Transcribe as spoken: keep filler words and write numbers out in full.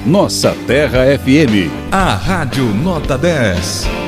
Nossa Terra F M. A Rádio Nota dez.